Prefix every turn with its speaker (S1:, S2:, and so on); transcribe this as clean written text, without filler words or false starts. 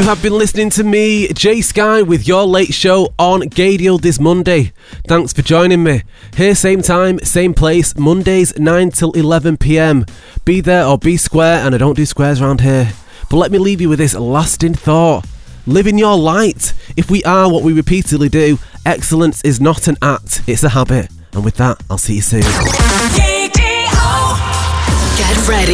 S1: have been listening to me, Jay Sky, with your late show on Gaydio this Monday. Thanks for joining me. Here, same time, same place, Mondays 9 till 11 p.m. Be there or be square, and I don't do squares around here. But let me leave you with this lasting thought. Live in your light. If we are what we repeatedly do, excellence is not an act, it's a habit. And with that, I'll see you soon.
S2: Get ready.